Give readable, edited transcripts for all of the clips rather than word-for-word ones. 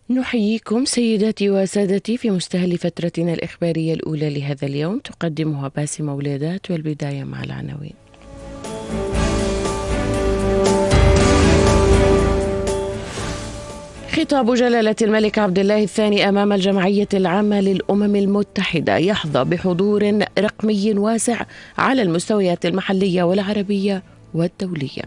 نحييكم سيداتي وسادتي في مستهل فترتنا الإخبارية الأولى لهذا اليوم، تقدمها باسم ولادات، والبداية مع العناوين. خطاب جلالة الملك عبد الله الثاني أمام الجمعية العامة للأمم المتحدة يحظى بحضور رقمي واسع على المستويات المحلية والعربية والدولية.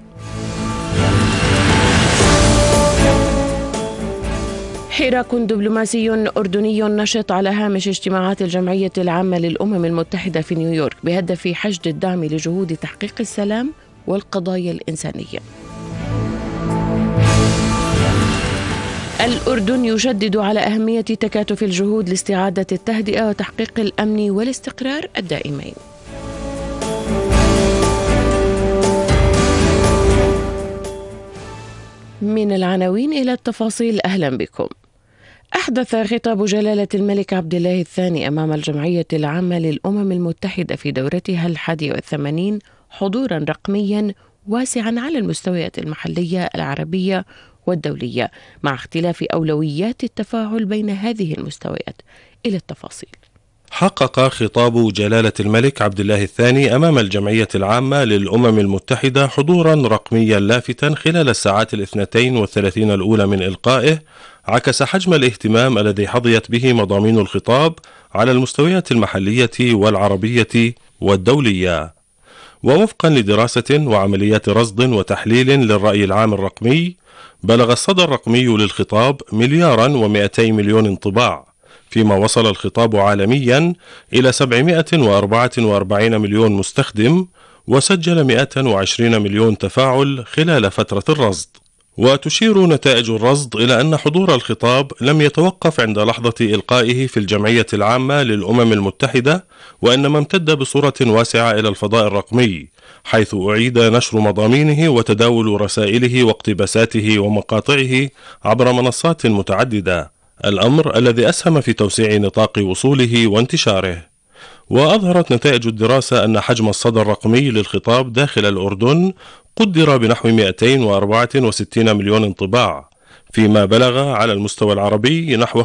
حراك دبلوماسي أردني نشط على هامش اجتماعات الجمعية العامة للأمم المتحدة في نيويورك بهدف حشد الدعم لجهود تحقيق السلام والقضايا الإنسانية. الأردن يشدد على أهمية تكاتف الجهود لاستعادة التهدئة وتحقيق الأمن والاستقرار الدائمين. من العناوين إلى التفاصيل، أهلا بكم. أحدث خطاب جلالة الملك عبد الله الثاني أمام الجمعية العامة للأمم المتحدة في دورتها 81 حضورا رقميا واسعا على المستويات المحلية العربية والدولية، مع اختلاف أولويات التفاعل بين هذه المستويات. إلى التفاصيل. حقق خطاب جلالة الملك عبد الله الثاني أمام الجمعية العامة للأمم المتحدة حضورا رقميا لافتا خلال الساعات 32 الأولى من إلقائه، عكس حجم الاهتمام الذي حظيت به مضامين الخطاب على المستويات المحلية والعربية والدولية. ووفقا لدراسة وعمليات رصد وتحليل للرأي العام الرقمي، بلغ الصدى الرقمي للخطاب 2,200,000,000 انطباع، فيما وصل الخطاب عالميا إلى 744 مليون مستخدم، وسجل 120 مليون تفاعل خلال فترة الرصد. وتشير نتائج الرصد إلى أن حضور الخطاب لم يتوقف عند لحظة إلقائه في الجمعية العامة للأمم المتحدة، وإنما امتد بصورة واسعة إلى الفضاء الرقمي، حيث أعيد نشر مضامينه وتداول رسائله واقتباساته ومقاطعه عبر منصات متعددة، الأمر الذي أسهم في توسيع نطاق وصوله وانتشاره. وأظهرت نتائج الدراسة أن حجم الصدى الرقمي للخطاب داخل الأردن قدر بنحو 264 مليون انطباع، فيما بلغ على المستوى العربي نحو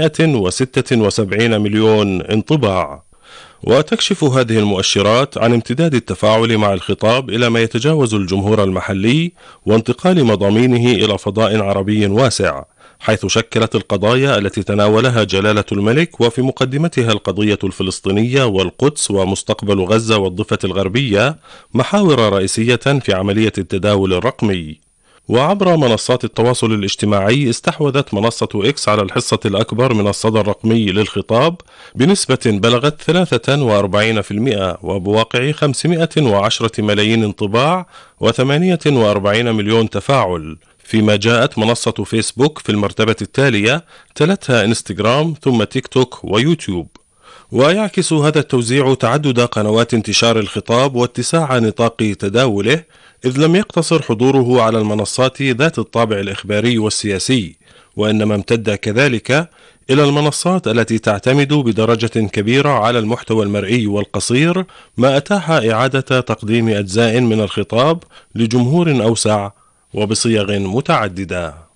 576 مليون انطباع. وتكشف هذه المؤشرات عن امتداد التفاعل مع الخطاب إلى ما يتجاوز الجمهور المحلي، وانتقال مضامينه إلى فضاء عربي واسع، حيث شكلت القضايا التي تناولها جلالة الملك وفي مقدمتها القضية الفلسطينية والقدس ومستقبل غزة والضفة الغربية محاور رئيسية في عملية التداول الرقمي. وعبر منصات التواصل الاجتماعي، استحوذت منصة إكس على الحصة الأكبر من الصدى الرقمي للخطاب بنسبة بلغت 43%، وبواقع 510 ملايين انطباع و48 مليون تفاعل، فيما جاءت منصة فيسبوك في المرتبة التالية، تلتها انستغرام ثم تيك توك ويوتيوب. ويعكس هذا التوزيع تعدد قنوات انتشار الخطاب واتساع نطاق تداوله، إذ لم يقتصر حضوره على المنصات ذات الطابع الإخباري والسياسي، وإنما امتد كذلك إلى المنصات التي تعتمد بدرجة كبيرة على المحتوى المرئي والقصير، ما أتاح إعادة تقديم أجزاء من الخطاب لجمهور أوسع وبصيغ متعددة.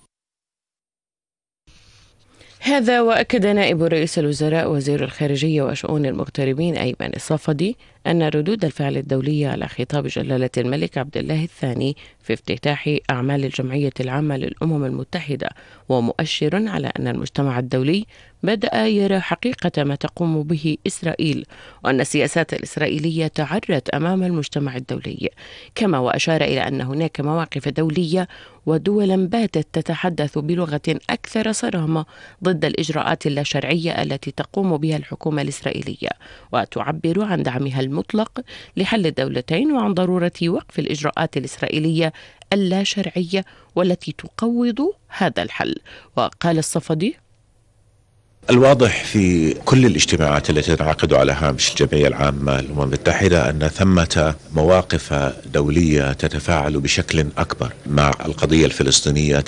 هذا وأكد نائب رئيس الوزراء وزير الخارجية وشؤون المغتربين أيمن الصفدي أن ردود الفعل الدولية على خطاب جلالة الملك عبد الله الثاني في افتتاح أعمال الجمعية العامة للأمم المتحدة ومؤشر على أن المجتمع الدولي بدأ يرى حقيقة ما تقوم به إسرائيل، وأن السياسات الإسرائيلية تعرت أمام المجتمع الدولي. كما وأشار إلى أن هناك مواقف دولية ودولا باتت تتحدث بلغة أكثر صرامة ضد الإجراءات اللاشرعية التي تقوم بها الحكومة الإسرائيلية، وتعبر عن دعمها المطلق لحل الدولتين وعن ضرورة وقف الإجراءات الإسرائيلية اللاشرعية والتي تقوض هذا الحل. وقال الصفدي: الواضح في كل الاجتماعات التي تنعقد على هامش الجمعية العامة للأمم المتحدة أن ثمة مواقف دولية تتفاعل بشكل أكبر مع القضية الفلسطينية،